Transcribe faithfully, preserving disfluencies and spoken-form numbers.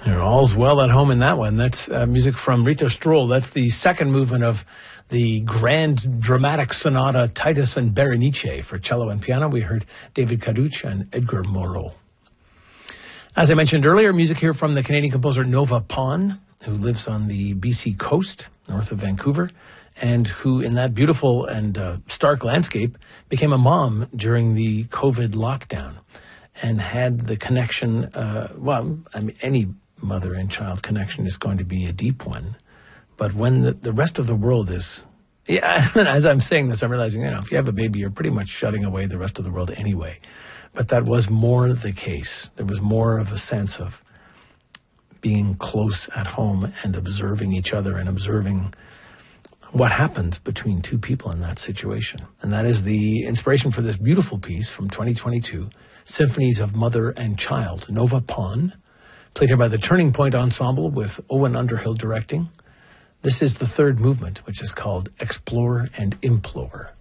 You're all's well at home in that one. That's uh, music from Rita Stroll. That's the second movement of the grand dramatic sonata Titus and Berenice for cello and piano. We heard David Caduch and Edgar Moreau. As I mentioned earlier, music here from the Canadian composer Nova Pon, who lives on the B C coast, north of Vancouver, and who, in that beautiful and uh, stark landscape, became a mom during the COVID lockdown and had the connection, uh, well, I mean, any mother and child connection is going to be a deep one. But when the, the rest of the world is, yeah, as I'm saying this, I'm realizing, you know, if you have a baby, you're pretty much shutting away the rest of the world anyway. But that was more the case. There was more of a sense of being close at home and observing each other and observing what happens between two people in that situation. And that is the inspiration for this beautiful piece from twenty twenty-two, Symphonies of Mother and Child, Nova Pon, played here by the Turning Point Ensemble with Owen Underhill directing. This is the third movement, which is called Explore and Implore.